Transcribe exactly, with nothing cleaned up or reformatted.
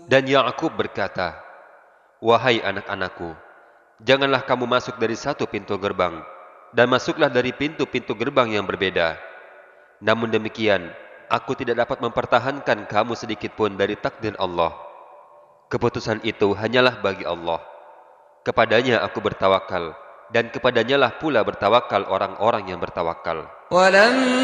Dan Ya'qub berkata, "Wahai anak-anakku, janganlah kamu masuk dari satu pintu gerbang, dan masuklah dari pintu-pintu gerbang yang berbeda. Namun demikian, aku tidak dapat mempertahankan kamu sedikit pun dari takdir Allah. Keputusan itu hanyalah bagi Allah. Kepadanya aku bertawakal, dan kepadanya lah pula bertawakal orang-orang yang bertawakal."